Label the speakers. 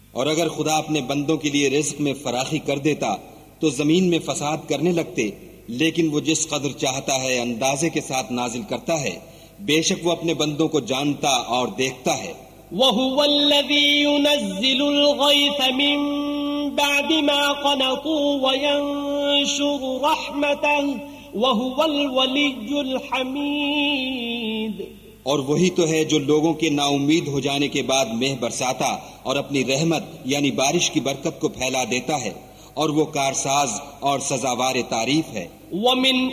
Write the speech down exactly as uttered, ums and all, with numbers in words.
Speaker 1: और अगर खुदा अपने बंदों के लिए रिज्क में फराखी कर देता तो जमीन में फसाद करने लगते, लेकिन वो जिस कदर चाहता है अंदाजे के साथ नाजिल करता है। बेशक वो अपने बंदों को जानता और देखता है।
Speaker 2: वहुवल्लज़ी युनज़्ज़िलुल गैथ मिन बअदि मा क़नतू व यंशुरु रहमतहु वहुवल वलियुल हमीद।
Speaker 1: और वही तो है जो लोगों के नाउम्मीद हो जाने के बाद मेह बरसाता और अपनी रहमत यानी बारिश की बरकत को फैला देता है, और वो कारसाज और सजावार तारीफ है।
Speaker 2: वमिन